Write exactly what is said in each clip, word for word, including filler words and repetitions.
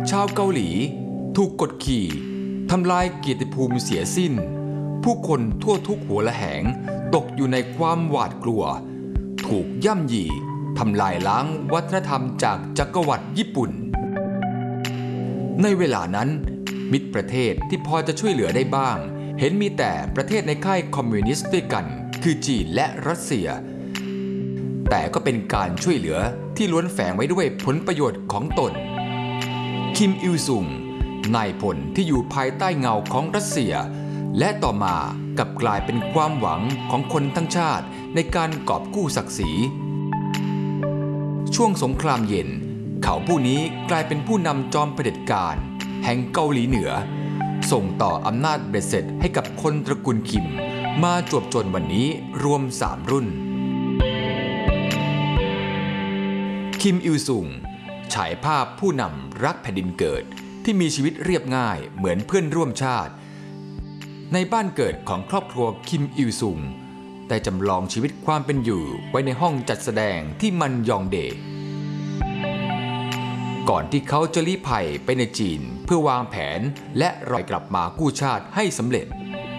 ชาวเกาหลีถูกกดขี่ทำลายเกียรติภูมิเสียสิ้นผู้คนทั่วทุกหัวละแหงตกอยู่ในความหวาดกลัวถูกย่ำยีทำลายล้างวัฒนธรรมจากจักรวรรดิญี่ปุ่นในเวลานั้นมิตรประเทศที่พอจะช่วยเหลือได้บ้างเห็นมีแต่ประเทศในค่ายคอมมิวนิสต์ด้วยกันคือจีนและรัสเซียแต่ก็เป็นการช่วยเหลือที่ล้วนแฝงไว้ด้วยผลประโยชน์ของตนคิมอิลซุงนายพลที่อยู่ภายใต้เงาของรัสเซียและต่อมากลับกลายเป็นความหวังของคนทั้งชาติในการกอบกู้ศักดิ์ศรีช่วงสงครามเย็นเขาผู้นี้กลายเป็นผู้นำจอมเผด็จการแห่งเกาหลีเหนือส่งต่ออำนาจเบ็ดเสร็จให้กับคนตระกูลคิมมาจวบจนวันนี้รวมสามรุ่นคิมอิลซุงฉายภาพผู้นำรักแผ่นดินเกิดที่มีชีวิตเรียบง่ายเหมือนเพื่อนร่วมชาติในบ้านเกิดของครอบครัวคิมอิลซุงได้จำลองชีวิตความเป็นอยู่ไว้ในห้องจัดแสดงที่มันยองเดก่อนที่เขาจะลี้ภัยไปในจีนเพื่อวางแผนและรอยกลับมากู้ชาติให้สำเร็จ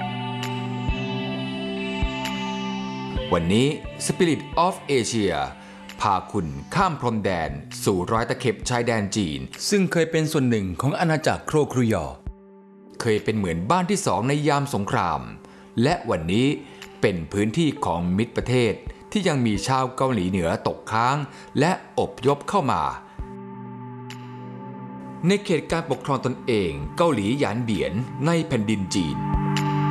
วันนี้ Spirit of Asia พาคุณข้ามพรมแดนสู่รอยตะเข็บชายแดนจีนซึ่งเคยเป็นส่วนหนึ่งของอาณาจักรโครครุยอเคยเป็นเหมือนบ้านที่สองในยามสงครามและวันนี้เป็นพื้นที่ของมิตรประเทศที่ยังมีชาวเกาหลีเหนือตกค้างและอพยพเข้ามาในเขตการปกครองตนเองเกาหลีหยานเบียนในแผ่นดินจีน